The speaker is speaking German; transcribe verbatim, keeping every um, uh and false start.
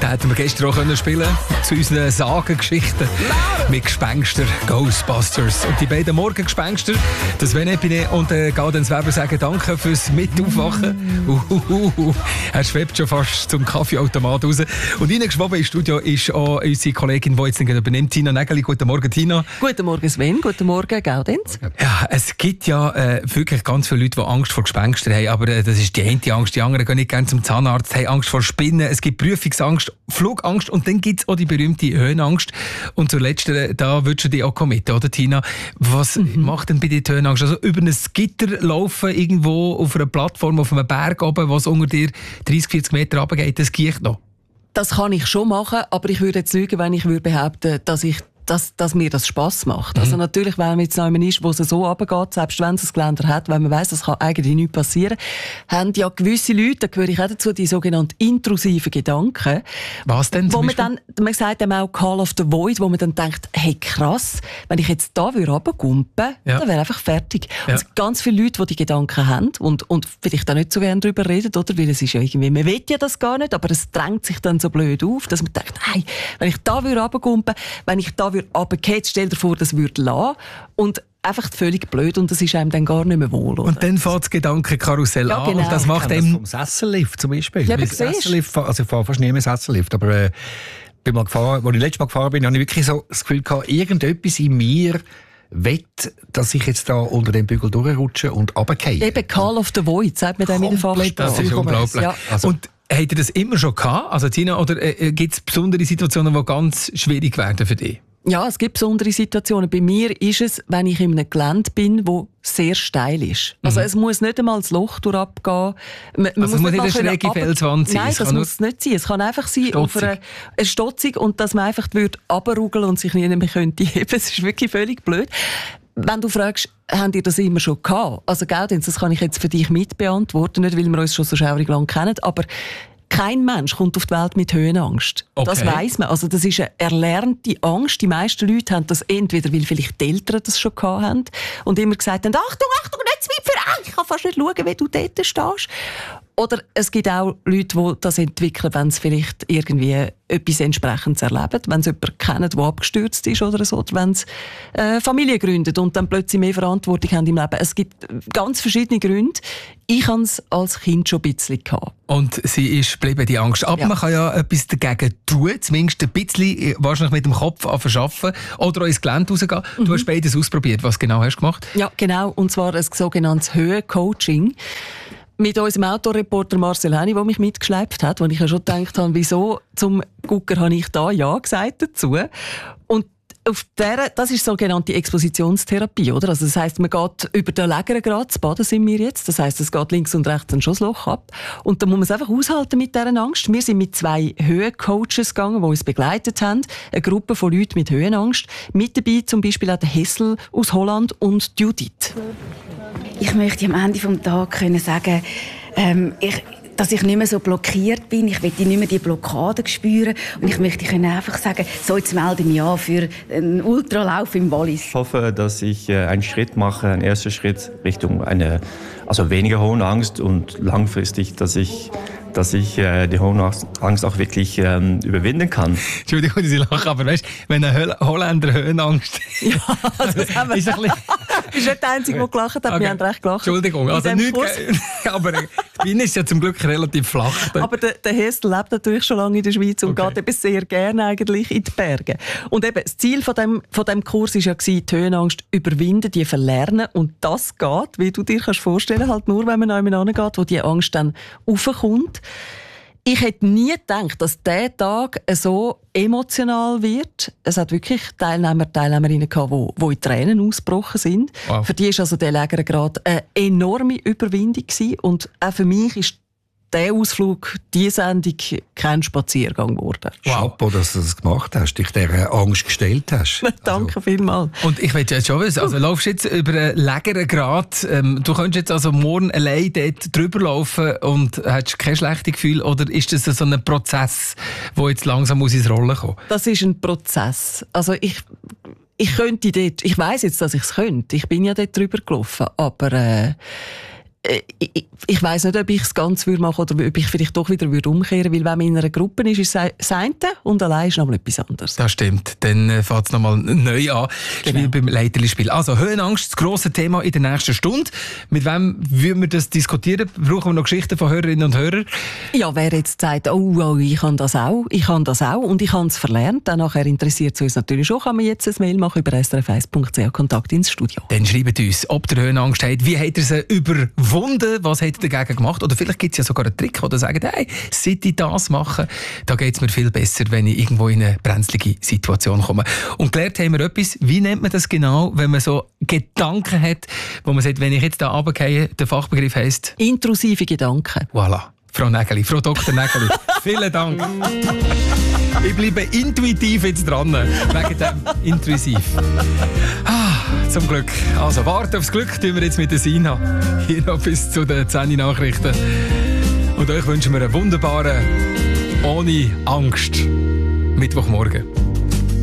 Hätten wir gestern auch können spielen zu unseren Sagengeschichten mit Gespenster, Ghostbusters. Und die beiden Morgengespenster, das René Binet und äh, Gaudenz Weber sagen danke fürs Mitaufwachen. Uhuhu. Er schwebt schon fast zum Kaffeeautomat raus. Und reingeschwoben ins Studio ist auch unsere Kollegin, die jetzt übernimmt, Tina Nägeli. Guten Morgen, Tina. Guten Morgen, Sven. Guten Morgen, Gaudenz. Ja, es gibt ja äh, wirklich ganz viele Leute, die Angst vor Gespenstern haben. Aber äh, das ist die eine Angst. Die anderen gehen nicht gerne zum Zahnarzt, haben Angst vor Spinnen. Es gibt Prüfungsangst, Flugangst und dann gibt es auch die berühmte Höhenangst. Und zur letzten, da würdest du dich auch mit, oder Tina? Was mhm. macht denn bei dir die Höhenangst? Also über ein Gitter laufen, irgendwo auf einer Plattform, auf einem Berg oben, was unter dir dreißig, vierzig Meter runtergeht, das geht noch? Das kann ich schon machen, aber ich würde jetzt lügen, wenn ich würde behaupten, dass ich Dass, dass mir das Spass macht. Mhm. Also natürlich, wenn man jetzt noch jemand ist, wo es so runtergeht, selbst wenn es ein Geländer hat, wenn man weiss, das kann eigentlich nichts passieren, haben ja gewisse Leute, da gehöre ich auch dazu, die sogenannten intrusiven Gedanken. Was denn? Wo man dann, man sagt dem auch Call of the Void, wo man dann denkt, hey krass, wenn ich jetzt da runtergumpen, ja. dann wäre einfach fertig. Ja. Und es gibt ganz viele Leute, die die Gedanken haben und, und vielleicht auch nicht so gerne darüber reden, oder? Weil es ist ja irgendwie, man will ja das gar nicht, aber es drängt sich dann so blöd auf, dass man denkt, hey, wenn ich da runtergumpen, wenn ich da runtergeht, stell dir vor, das würde lassen. Und einfach völlig blöd und das ist einem dann gar nicht mehr wohl. Oder? Und dann fährt das Gedankenkarussell ja, an genau. und das macht einem... einem... Vom Sessellift zum Beispiel. Ja, Sessellift, also ich fahre fast nie mehr Sessellift, aber äh, bin mal gefahren, als ich letztes Mal gefahren bin, habe ich wirklich so das Gefühl gehabt, irgendetwas in mir wett, dass ich jetzt da unter dem Bügel durchrutsche und runtergehe. Eben Call of the Void, sagt man dann in der Fachsprache. Das ist unglaublich. Ja. Also, und habt ihr das immer schon gehabt? Also Tina, oder äh, gibt es besondere Situationen, die ganz schwierig werden für dich? Ja, es gibt besondere Situationen. Bei mir ist es, wenn ich in einem Gelände bin, wo sehr steil ist. Also mhm. es muss nicht einmal das Loch durchabgehen. Man, man also es muss nicht eine schräge Felswand sein? Nein, das muss es nicht sein. Es kann einfach sein, Stotzig. auf einer, eine Stotzig und dass man einfach runterrugeln und sich nicht mehr könnte heben. Es ist wirklich völlig blöd. Wenn du fragst, habt ihr das immer schon gehabt? Also Gaudenz, das kann ich jetzt für dich mitbeantworten, nicht weil wir uns schon so schaurig lang kennen, aber kein Mensch kommt auf die Welt mit Höhenangst. Okay. Das weiss man. Also das ist eine erlernte Angst. Die meisten Leute haben das entweder, weil vielleicht die Eltern das schon gehabt haben und immer gesagt haben, Achtung, Achtung, nicht zu weit voran, ich kann fast nicht schauen, wie du dort stehst. Oder es gibt auch Leute, die das entwickeln, wenn sie vielleicht irgendwie etwas Entsprechendes erleben, wenn sie jemanden kennen, der abgestürzt ist oder so, oder wenn sie äh, Familie gründet und dann plötzlich mehr Verantwortung haben im Leben. Es gibt ganz verschiedene Gründe. Ich hatte es als Kind schon ein bisschen gehabt. Und sie ist geblieben, die Angst. Aber ja. man kann ja etwas dagegen tun, zumindest ein bisschen, wahrscheinlich mit dem Kopf arbeiten oder auch ins Gelände rausgehen. Mhm. Du hast beides ausprobiert. Was genau hast du gemacht? Ja, genau. Und zwar ein sogenanntes Höhencoaching. Mit unserem Autoreporter Marcel Henny, der mich mitgeschleppt hat, wo ich ja schon gedacht habe, wieso zum Gucker habe ich da Ja gesagt dazu. Und auf der, das ist sogenannte Expositionstherapie, oder? Also das heisst, man geht über den Lägergrad, das Baden sind wir jetzt, das heisst, es geht links und rechts ein Schussloch ab. Und da muss man es einfach aushalten mit dieser Angst. Wir sind mit zwei Höhencoaches gegangen, die uns begleitet haben. Eine Gruppe von Leuten mit Höhenangst. Mit dabei zum Beispiel auch der Hessel aus Holland und Judith. Ich möchte am Ende des Tages können sagen, ähm, ich, dass ich nicht mehr so blockiert bin. Ich möchte nicht mehr die Blockaden spüren. Und ich möchte können einfach sagen, so, jetzt melde ich mich an für einen Ultralauf im Wallis. Ich hoffe, dass ich äh, einen Schritt mache, einen ersten Schritt Richtung eine, also weniger Höhenangst und langfristig, dass ich dass ich äh, die Höhenangst auch wirklich ähm, überwinden kann. Entschuldigung, dass ich lache, aber weißt, wenn ein Höl- Holländer Höhenangst ja, das haben wir. Ist ein bisschen... bist nicht der Einzige, der gelacht hat. Okay. Wir haben recht gelacht. Entschuldigung, also nicht, aber Wien ist ja zum Glück relativ flach. Aber der, der Hessel lebt natürlich schon lange in der Schweiz und okay. geht eben sehr gerne eigentlich in die Berge. Und eben, das Ziel von dem, von dem Kurs war ja, die Höhenangst überwinden, die verlernen. Und das geht, wie du dir kannst vorstellen, halt nur, wenn man noch jemand hingeht, wo die Angst dann raufkommt. Ich hätte nie gedacht, dass dieser Tag so emotional wird. Es hat wirklich Teilnehmer, Teilnehmerinnen gehabt, die, die in Tränen ausgebrochen sind. Wow. Für die war also der Lägergrad eine enorme Überwindung gewesen. Und auch für mich ist der Ausflug, diese Sendung, kein Spaziergang geworden. Wow. Chapeau, dass du das gemacht hast, dich dieser Angst gestellt hast. Danke also. vielmals. Und ich will jetzt schon wissen, also uh. laufst du jetzt über einen Lägergrad, ähm, du könntest jetzt also morgen allein dort drüber laufen und hast kein schlechtes Gefühl, oder ist das so ein Prozess, der jetzt langsam muss ins Rollen kommen? Das ist ein Prozess. Also ich, ich könnte dort, ich weiss jetzt, dass ich es könnte. Ich bin ja dort drüber gelaufen, aber äh, Ich, ich weiss nicht, ob ich es ganz würde machen oder ob ich vielleicht doch wieder würde umkehren, weil wenn man in einer Gruppe ist, ist es das eine und allein ist noch mal etwas anderes. Das stimmt. Dann äh, fängt es nochmal neu an, Genau. wie beim Leiterli-Spiel. Also Höhenangst, das grosse Thema in der nächsten Stunde. Mit wem würden wir das diskutieren? Brauchen wir noch Geschichten von Hörerinnen und Hörern? Ja, wer jetzt sagt, oh, oh ich kann das auch, ich kann das auch und ich habe es verlernt, dann nachher interessiert es uns natürlich auch, kann man jetzt ein Mail machen über s r f eins punkt c h, Kontakt ins Studio. Dann schreibt uns, ob ihr Höhenangst habt, wie habt ihr sie überwunden, was habt ihr dagegen gemacht? Oder vielleicht gibt es ja sogar einen Trick, wo ihr sagt, hey, seit ich das mache, da geht es mir viel besser, wenn ich irgendwo in eine brenzlige Situation komme. Und gelernt haben wir etwas, wie nennt man das genau, wenn man so Gedanken hat, wo man sagt, wenn ich jetzt da runtergehe, der Fachbegriff heisst... Intrusive Gedanken. Voilà. Frau Nägeli, Frau Doktor Nägeli, vielen Dank. Ich bleibe intuitiv jetzt dran, wegen dem intrusiv. Ah, zum Glück. Also, warte aufs Glück, tun wir jetzt mit der Sina. Hier noch bis zu den zehn Nachrichten. Und euch wünschen wir einen wunderbaren, ohne Angst, Mittwochmorgen.